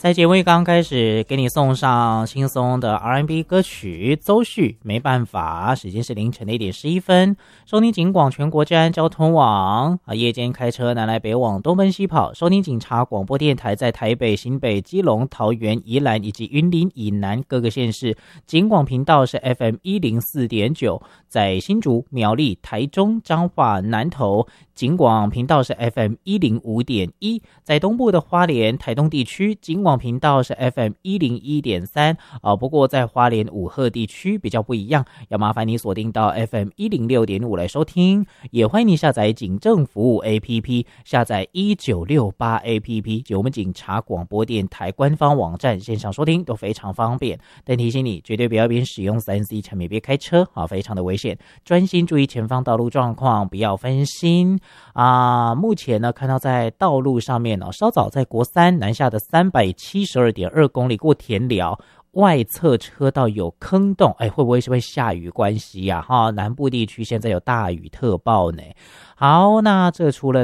在节目刚开始给你送上轻松的 R&B 歌曲邹旭没办法，时间是凌晨的1:11，收听警广全国治安交通网夜间开车南来北往东奔西跑，收听警察广播电台在台北、新北、基隆、桃园、宜兰以及云林以南各个县市，警广频道是 FM104.9， 在新竹、苗栗、台中、彰化、南投警广频道是 FM105.1， 在东部的花莲、台东地区警广频道是 FM101.3， 不过在花莲五鹤地区比较不一样，要麻烦你锁定到 FM106.5 来收听，也欢迎你下载警政服务 APP， 下载1968 APP 及我们警察广播电台官方网站线上收听都非常方便，但提醒你绝对不要边使用 3C 产品边开车，非常的危险，专心注意前方道路状况，不要分心目前呢看到在道路上面稍早在国三南下的372.2公里过田寮外侧车道有坑洞，会不会是会下雨关系南部地区现在有大雨特报呢？好，那这除了